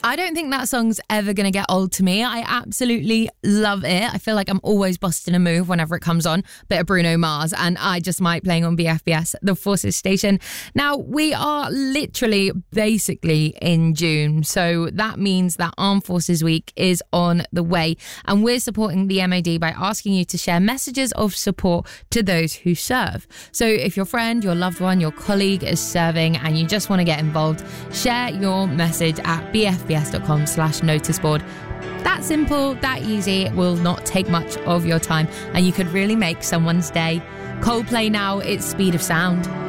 I don't think that song's ever going to get old to me. I absolutely love it. I feel like I'm always busting a move whenever it comes on. Bit of Bruno Mars and I Just Might playing on BFBS, the Forces station. Now, we are literally basically in June. So that means that Armed Forces Week is on the way. And we're supporting the MOD by asking you to share messages of support to those who serve. So if your friend, your loved one, your colleague is serving and you just want to get involved, share your message at bfbs.com/noticeboard. That simple, that easy. It will not take much of your time and you could really make someone's day. Coldplay now, it's Speed of Sound.